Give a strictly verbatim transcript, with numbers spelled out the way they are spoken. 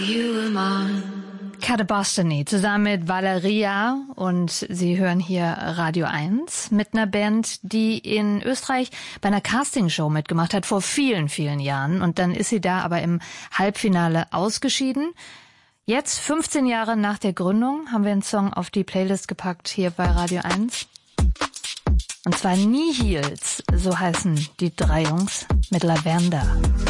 Catabostomy zusammen mit Valeria, und Sie hören hier Radio eins mit einer Band, die in Österreich bei einer Castingshow mitgemacht hat vor vielen, vielen Jahren, und dann ist sie da aber im Halbfinale ausgeschieden. Jetzt, fünfzehn Jahre nach der Gründung, haben wir einen Song auf die Playlist gepackt hier bei Radio eins. Und zwar Nihils, so heißen die drei Jungs mit Lavender.